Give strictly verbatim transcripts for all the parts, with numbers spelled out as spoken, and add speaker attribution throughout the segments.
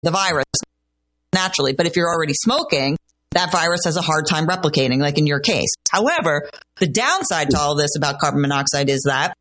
Speaker 1: the virus naturally. But if you're already smoking, that virus has a hard time replicating, like in your case. However, the downside to all this about carbon monoxide is that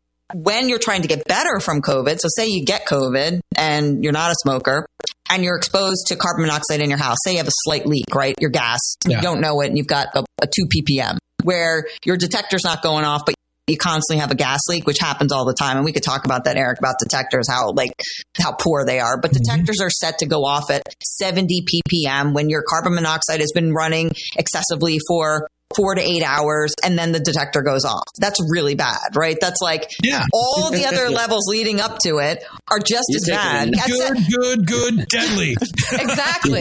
Speaker 1: when you're trying to get better from COVID, so say you get COVID and you're not a smoker and you're exposed to carbon monoxide in your house, say you have a slight leak, right? Your gas, yeah. you don't know it and you've got a, a two P P M where your detector's not going off, but you constantly have a gas leak, which happens all the time. And we could talk about that, Eric, about detectors, how like how poor they are. But detectors are set to go off at seventy P P M when your carbon monoxide has been running excessively for four to eight hours, and then the detector goes off. That's really bad, right? That's like yeah. all the other levels leading up to it are just You're as bad.
Speaker 2: Good, good, good, deadly.
Speaker 1: Exactly.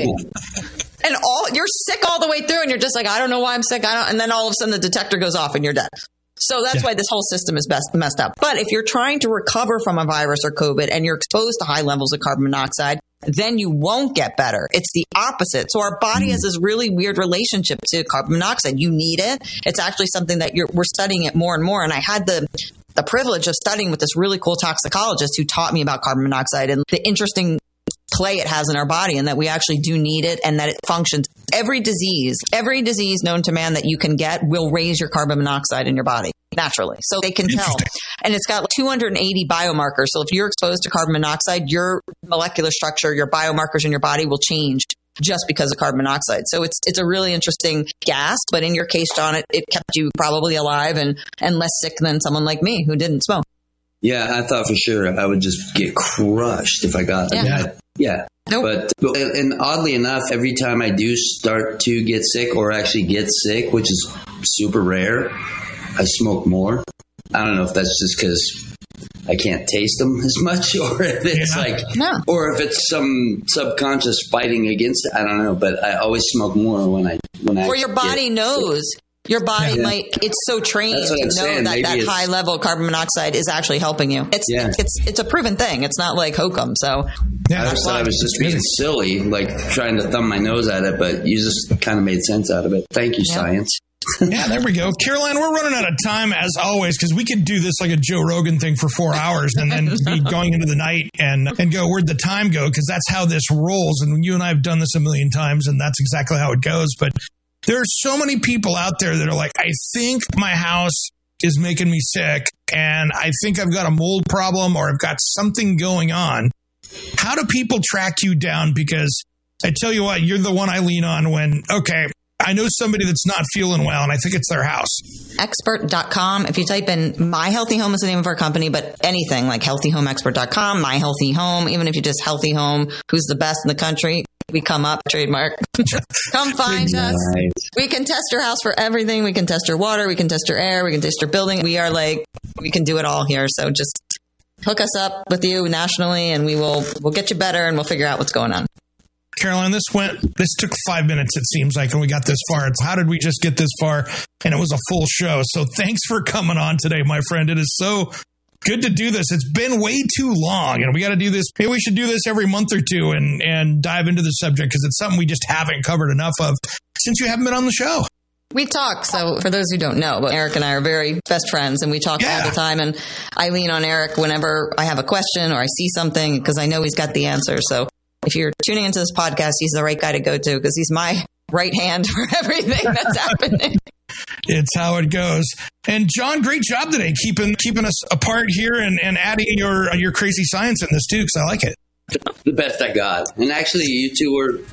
Speaker 1: And all you're sick all the way through, and you're just like, I don't know why I'm sick. I don't. And then all of a sudden, the detector goes off, and you're dead. So that's yeah. why this whole system is best messed up. But if you're trying to recover from a virus or COVID and you're exposed to high levels of carbon monoxide, then you won't get better. It's the opposite. So our body has this really weird relationship to carbon monoxide. You need it. It's actually something that you're, we're studying it more and more. And I had the the privilege of studying with this really cool toxicologist who taught me about carbon monoxide and the interesting play it has in our body, and that we actually do need it and that it functions. Every disease, every disease known to man that you can get will raise your carbon monoxide in your body naturally. So they can tell. And it's got like two hundred eighty biomarkers. So if you're exposed to carbon monoxide, your molecular structure, your biomarkers in your body will change just because of carbon monoxide. So it's it's a really interesting gas. But in your case, John, it, it kept you probably alive and, and less sick than someone like me who didn't smoke.
Speaker 3: Yeah, I thought for sure I would just get crushed if I got
Speaker 1: yeah.
Speaker 3: that. Yeah.
Speaker 1: Nope.
Speaker 3: But, but, and oddly enough, every time I do start to get sick or actually get sick, which is super rare, I smoke more. I don't know if that's just because I can't taste them as much, or if it's yeah. like,
Speaker 1: no.
Speaker 3: or if it's some subconscious fighting against it. I don't know, but I always smoke more when I, when I,
Speaker 1: or your body knows. Your body yeah. might, it's so trained to know saying. that Maybe that high level of carbon monoxide is actually helping you. It's yeah. it's it's a proven thing. It's not like hokum. So
Speaker 3: yeah, I thought I was just being silly, like trying to thumb my nose at it, but you just kind of made sense out of it. Thank you, yeah. science.
Speaker 2: Yeah, there we go. Caroline, we're running out of time as always, because we could do this like a Joe Rogan thing for four hours and then be going into the night and, and go, where'd the time go? Because that's how this rolls. And you and I have done this a million times, and that's exactly how it goes. But there are so many people out there that are like, I think my house is making me sick, and I think I've got a mold problem or I've got something going on. How do people track you down? Because I tell you what, you're the one I lean on when, okay, I know somebody that's not feeling well, and I think it's their house.
Speaker 1: Expert dot com. If you type in My Healthy Home is the name of our company, but anything like healthy home expert dot com, My Healthy Home, even if you just Healthy Home, who's the best in the country, we come up, trademark. Come find us. Nice. We can test your house for everything. We can test your water. We can test your air. We can test your building. We are like, we can do it all here. So just hook us up with you nationally, and we will we'll get you better, and we'll figure out what's going on.
Speaker 2: Caroline, this went, this took five minutes, it seems like, and we got this far. It's how did we just get this far? And it was a full show. So thanks for coming on today, my friend. It is so good to do this. It's been way too long, and we got to do this. Maybe we should do this every month or two and, and dive into the subject, because it's something we just haven't covered enough of since you haven't been on the show.
Speaker 1: We talk. So for those who don't know, but Eric and I are very best friends, and we talk yeah. all the time. And I lean on Eric whenever I have a question or I see something, because I know he's got the answer. So if you're tuning into this podcast, he's the right guy to go to, because he's my right hand for everything that's happening.
Speaker 2: It's how it goes. And John, great job today, keeping keeping us apart here and, and adding your your crazy science in this too, because I like it.
Speaker 3: The best I got. And actually, you two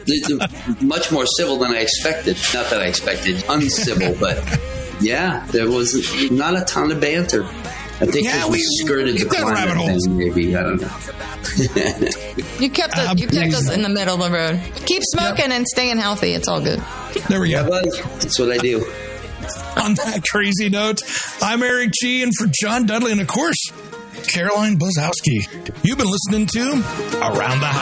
Speaker 3: were much more civil than I expected. Not that I expected uncivil, but yeah, there was not a ton of banter. I think
Speaker 2: yeah,
Speaker 3: we,
Speaker 2: we
Speaker 3: skirted the climate thing, maybe. I don't know.
Speaker 1: you kept us, you kept us in the middle of the road. Keep smoking yep. and staying healthy. It's all good.
Speaker 2: There we go.
Speaker 3: Yeah, bud. That's what I do.
Speaker 2: On that crazy note, I'm Eric G. And for John Dudley and, of course, Caroline Buzowski, you've been listening to Around the House.